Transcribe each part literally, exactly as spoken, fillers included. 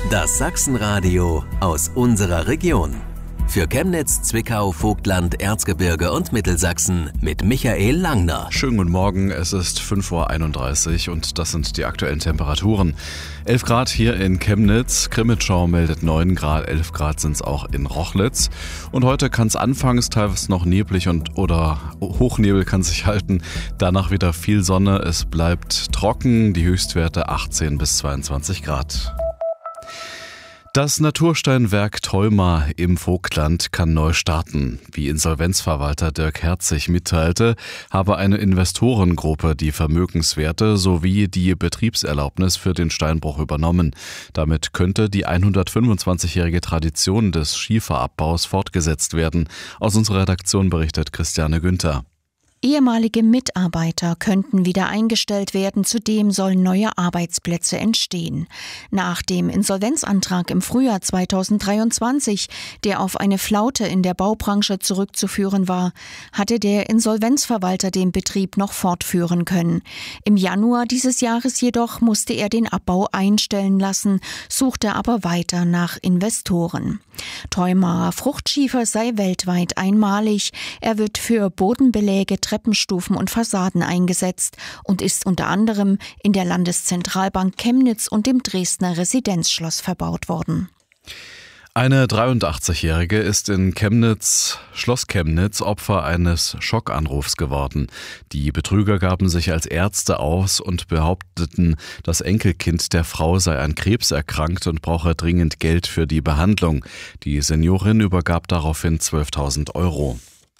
Das Sachsenradio aus unserer Region. Für Chemnitz, Zwickau, Vogtland, Erzgebirge und Mittelsachsen mit Michael Langner. Schönen guten Morgen, es ist fünf Uhr einunddreißig und das sind die aktuellen Temperaturen. elf Grad hier in Chemnitz, Krimitschau meldet neun Grad, elf Grad sind es auch in Rochlitz. Und heute kann es anfangs teilweise noch neblig und oder Hochnebel kann sich halten. Danach wieder viel Sonne, es bleibt trocken, die Höchstwerte achtzehn bis zweiundzwanzig Grad. Das Natursteinwerk Theuma im Vogtland kann neu starten. Wie Insolvenzverwalter Dirk Herzig mitteilte, habe eine Investorengruppe die Vermögenswerte sowie die Betriebserlaubnis für den Steinbruch übernommen. Damit könnte die hundertfünfundzwanzigjährige Tradition des Schieferabbaus fortgesetzt werden. Aus unserer Redaktion berichtet Christiane Günther. Ehemalige Mitarbeiter könnten wieder eingestellt werden, zudem sollen neue Arbeitsplätze entstehen. Nach dem Insolvenzantrag im Frühjahr zweitausenddreiundzwanzig, der auf eine Flaute in der Baubranche zurückzuführen war, hatte der Insolvenzverwalter den Betrieb noch fortführen können. Im Januar dieses Jahres jedoch musste er den Abbau einstellen lassen, suchte aber weiter nach Investoren. Theumaer Fruchtschiefer sei weltweit einmalig. Er wird für Bodenbeläge, Treppenstufen und Fassaden eingesetzt und ist unter anderem in der Landeszentralbank Chemnitz und dem Dresdner Residenzschloss verbaut worden. Eine dreiundachtzigjährige ist in Chemnitz, Schloss Chemnitz, Opfer eines Schockanrufs geworden. Die Betrüger gaben sich als Ärzte aus und behaupteten, das Enkelkind der Frau sei an Krebs erkrankt und brauche dringend Geld für die Behandlung. Die Seniorin übergab daraufhin zwölftausend Euro.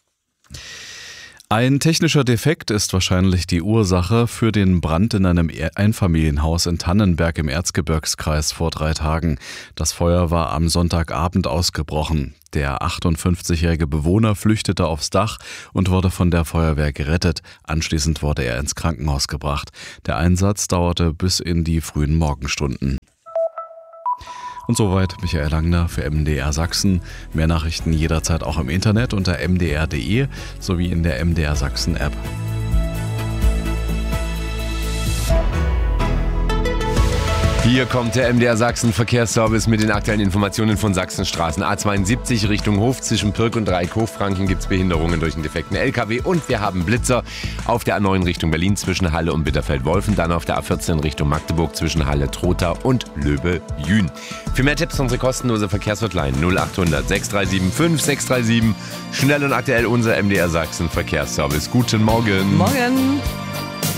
Ein technischer Defekt ist wahrscheinlich die Ursache für den Brand in einem Einfamilienhaus in Tannenberg im Erzgebirgskreis vor drei Tagen. Das Feuer war am Sonntagabend ausgebrochen. Der achtundfünfzigjährige Bewohner flüchtete aufs Dach und wurde von der Feuerwehr gerettet. Anschließend wurde er ins Krankenhaus gebracht. Der Einsatz dauerte bis in die frühen Morgenstunden. Und soweit Michael Langner für M D R Sachsen. Mehr Nachrichten jederzeit auch im Internet unter m d r punkt d e sowie in der M D R Sachsen App. Hier kommt der M D R Sachsen Verkehrsservice mit den aktuellen Informationen von Sachsenstraßen. A zweiundsiebzig Richtung Hof zwischen Pirk und Dreieck-Hochfranken gibt es Behinderungen durch einen defekten L K W und wir haben Blitzer auf der A neun Richtung Berlin zwischen Halle und Bitterfeld-Wolfen, dann auf der A vierzehn Richtung Magdeburg zwischen Halle-Trotha und Löbe-Jün. Für mehr Tipps unsere kostenlose Verkehrshotline null achthundert sechs drei sieben fünf sechs drei sieben. Schnell und aktuell unser M D R Sachsen Verkehrsservice. Guten Morgen. Morgen.